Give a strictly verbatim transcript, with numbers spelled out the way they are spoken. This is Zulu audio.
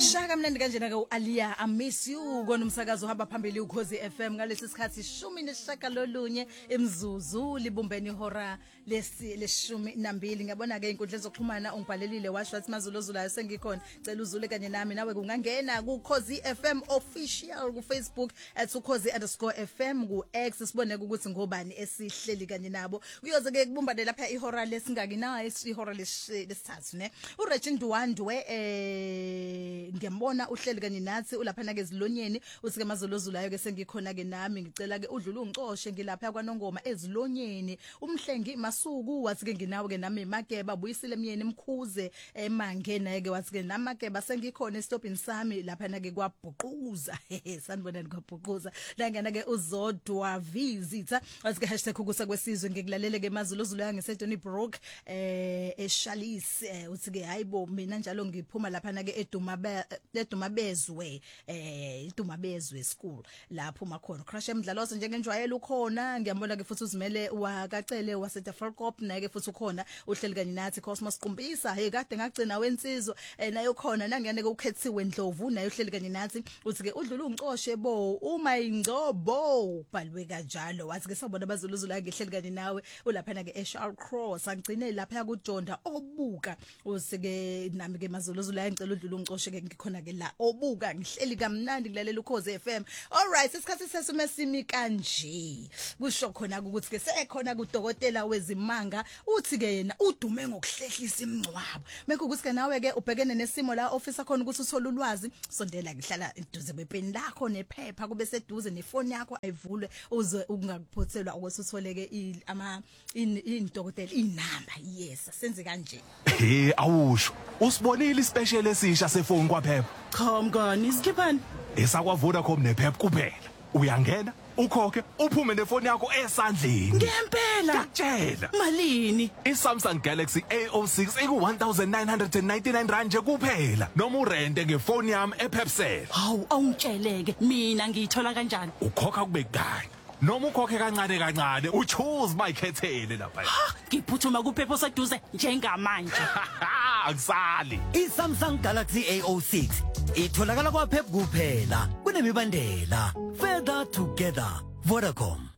Shaka mnandi kanjena ke uAlia I miss you kona umsakazo uhamba phambili uKhosi F M ngalesi sikhathi ishumi nesishaka lolunye emzuzu libumbeni ihora lesi leshumi nambili ngiyabona ke inkundla zokuxhumana ungibhalelile washo wathi mazulozulayo sengikhona cela uzule kanye nami nawe kungangena kuKhosi F M official ku Facebook at ukhosi underscore F M ku X sibone ukuthi ngobani esihleli kanye nabo uyoze ke kubumbane lapha ihora lesingaki nayo ihora lesithathu ne uRegine Duwandwe eh ngiyambona uhleli kanye nathi ulaphana ke ezilonyeni uthi ke mazolozulayo ke sengikhona ke nami ngicela ke udlula ungixoshe ngilapha kwaNongoma ezilonyeni umhlengi masuku wathi ke nginawe ke nami Makeba buyisile emyeni Mkhuze emangena ke wathi ke namakeba sengikhona estopini sami lapha na ke kwabhuquza sanibona kwabhuquza la ngena ke uzodwa visitor wathi ke hashtag ukusa kwesizwe ngikulalele ke mazolozulayo ngeSedoni Brook eh eShalise uthi ke hayibo mina njalo ngiphuma lapha na ke eduma edumabezwe eh idumabezwe school lapho makhona crash emdlaloso njengenjwayelo ukhona ngiyambona ke futhi uzimele wakacele waseTafelkop naye ke futhi ukhona uhleli kanye nathi Cosmos Qumbisa hey kade ngagcina wensizwa nayo khona nangiyane ke ukhethiwe Ndlovu naye uhleli kanye nathi uthi ke udlula ungixoshe bo uma ingcobo balwe kanjalo wathi ke sabona bazuluzula ngehleli kanye nawe ulapha na ke eSharp Cross angcine lapha kuJonda obuka usike nami ke mazuluzula ngicela udlula ungixoshe ke ngikhona ke la obuka ngihleli kamnandi ngilalela uKhosi F M alright isikhathi sesume simi kanje kusho khona ukuthi ke sekhona kudokotela wezimanga uthi ke yena udume ngokuhlehlisa imncwabo mekho ukuthi ke nawe ke ubhekene nesimo la office khona ukuthi uthole ulwazi sondela ngihlala eduze kwepeni lakho nephepha kube seduze nefoni yakho ayivulwe uze ungakuphothelwa ukuthi utholeke ama indokotela inamba yes senze kanje hey awusho usibonile ispecial esisha sefoni kwaphepha cha mngani isikhiphani esakwa Vodacom nephepha kuphela uyangena ukhokhe uphume nefoni yakho esandleni ngempela ngakutshela malini iSamsung Galaxy A zero six iku one thousand nine hundred ninety-nine rand nje kuphela noma urente ngefoni yami ePepsel hawu awungitsheleke mina ngiyithola kanjani ukhokha kube kudala noma ukhokhe kancane kancane uchoose mayikhethele lapha ngiphuthuma kuphepho seduze njengamanje akusali iSamsung Galaxy A zero six itholakala kwaphepha kuphela kunemibandela further together Vodacom.